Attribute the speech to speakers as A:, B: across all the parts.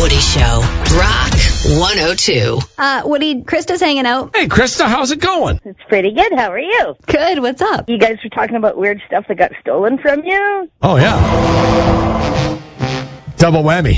A: Woody Show. Rock 102.
B: Woody, Krista's hanging out.
C: Hey, Krista, how's it going?
D: It's pretty good. How are you?
B: Good, what's up?
D: You guys were talking about weird stuff that got stolen from you?
C: Oh, yeah. Double whammy.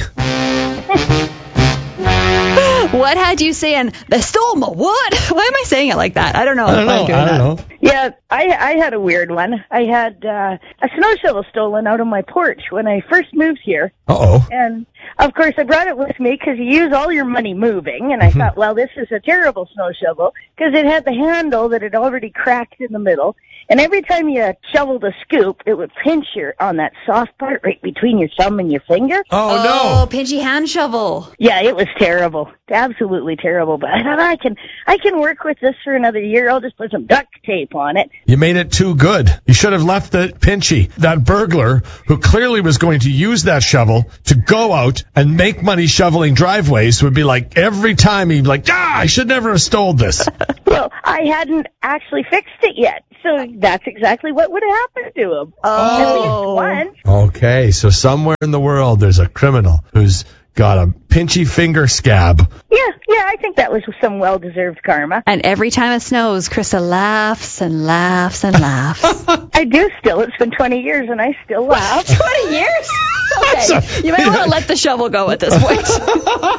B: What had you saying, they stole my what? Why am I saying it like that? I don't know.
C: I don't know.
D: Yeah, I had a weird one. I had a snow shovel stolen out of my porch when I first moved here.
C: Uh-oh.
D: And, of course, I brought it with me because you use all your money moving. And I thought, well, this is a terrible snow shovel because it had the handle that had already cracked in the middle. And every time you shoveled a scoop, it would pinch on that soft part right between your thumb and your finger.
C: Oh, no.
B: Pinchy hand shovel.
D: Yeah, it was terrible. Absolutely terrible. But I thought I can work with this for another year. I'll just put some duct tape on it.
C: You made it too good. You should have left it pinchy. That burglar, who clearly was going to use that shovel to go out and make money shoveling driveways, would be like, every time he'd be like, I should never have stole this.
D: Well, I hadn't actually fixed it yet. So that's exactly what would have happened to him. At least once.
C: Okay, so somewhere in the world there's a criminal who's got a pinchy finger scab.
D: Yeah, I think that was some well-deserved karma.
B: And every time it snows, Krista laughs and laughs and laughs.
D: I do still. It's been 20 years and I still laugh.
B: 20 years? Okay. You might want to let the shovel go at this point.